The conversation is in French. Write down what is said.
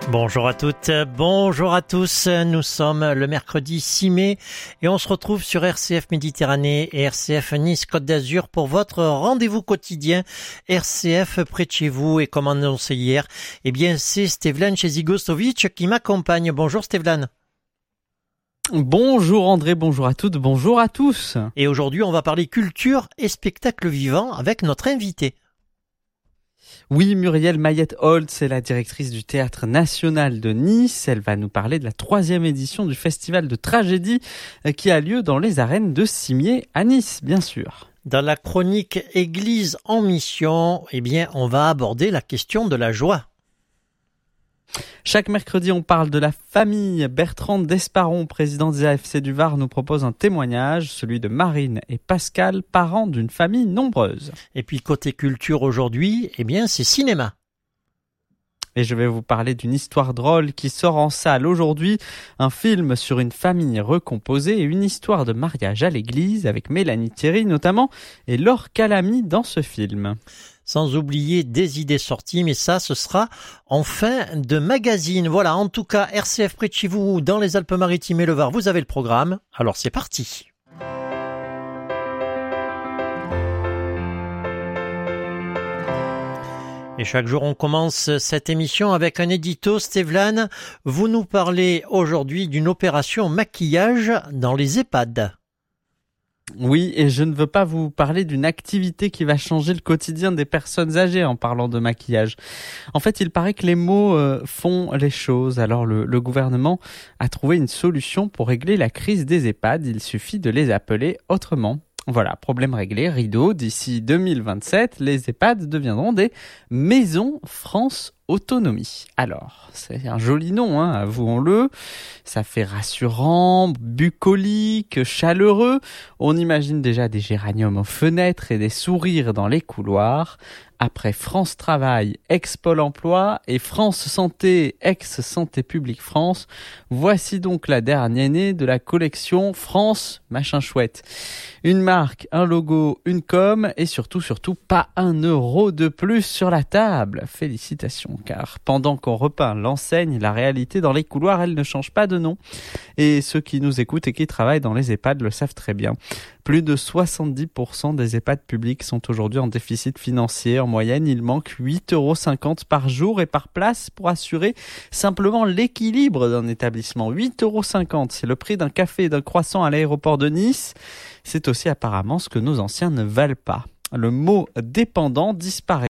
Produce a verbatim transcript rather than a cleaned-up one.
Bonjour à toutes, bonjour à tous. Nous sommes le mercredi six mai et on se retrouve sur R C F Méditerranée et R C F Nice Côte d'Azur pour votre rendez-vous quotidien R C F près de chez vous. Et comme annoncé hier, eh bien c'est Stevlan Chezigostovic qui m'accompagne. Bonjour Stevlan. Bonjour André, bonjour à toutes, bonjour à tous. Et aujourd'hui on va parler culture et spectacle vivant avec notre invité. Oui, Muriel Mayette-Holtz est la directrice du Théâtre National de Nice. Elle va nous parler de la troisième édition du Festival de Tragédie qui a lieu dans les arènes de Cimiez à Nice, bien sûr. Dans la chronique Église en mission, eh bien, on va aborder la question de la joie. Chaque mercredi, on parle de la famille. Bertrand Desparon, président des A F C du Var, nous propose un témoignage, celui de Marine et Pascal, parents d'une famille nombreuse. Et puis côté culture aujourd'hui, eh bien c'est cinéma. Et je vais vous parler d'une histoire drôle qui sort en salle aujourd'hui, un film sur une famille recomposée et une histoire de mariage à l'église avec Mélanie Thierry notamment et Laure Calamy dans ce film. Sans oublier des idées sorties, mais ça, ce sera en fin de magazine. Voilà, en tout cas, R C F près de chez vous, dans les Alpes-Maritimes et le Var, vous avez le programme. Alors c'est parti. Et chaque jour, on commence cette émission avec un édito. Stevlan, vous nous parlez aujourd'hui d'une opération maquillage dans les EHPAD. Oui, et je ne veux pas vous parler d'une activité qui va changer le quotidien des personnes âgées en parlant de maquillage. En fait, il paraît que les mots euh, font les choses. Alors le, le gouvernement a trouvé une solution pour régler la crise des EHPAD. Il suffit de les appeler autrement. Voilà, problème réglé, rideau. D'ici deux mille vingt-sept, les EHPAD deviendront des maisons France Autonomie. Alors, c'est un joli nom, hein, avouons-le. Ça fait rassurant, bucolique, chaleureux. On imagine déjà des géraniums aux fenêtres et des sourires dans les couloirs. Après France Travail, ex-Pôle Emploi et France Santé, ex-Santé Publique France, voici donc la dernière de la collection France Machin Chouette. Une marque, un logo, une com et surtout, surtout pas un euro de plus sur la table. Félicitations, car pendant qu'on repeint l'enseigne, la réalité dans les couloirs, elle ne change pas de nom. Et ceux qui nous écoutent et qui travaillent dans les EHPAD le savent très bien. Plus de soixante-dix pour cent des EHPAD publics sont aujourd'hui en déficit financier. En moyenne, il manque huit euros cinquante par jour et par place pour assurer simplement l'équilibre d'un établissement. huit euros cinquante, c'est le prix d'un café et d'un croissant à l'aéroport de Nice. C'est aussi apparemment ce que nos anciens ne valent pas. Le mot dépendant disparaît